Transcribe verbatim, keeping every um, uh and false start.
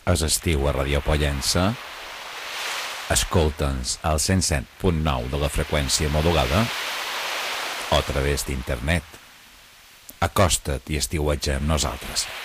És estiu a Radio Pollença. Escolta'ns al cent set punt nou de la freqüència modulada o a través d'internet. Acosta't i estiuetja amb nosaltres.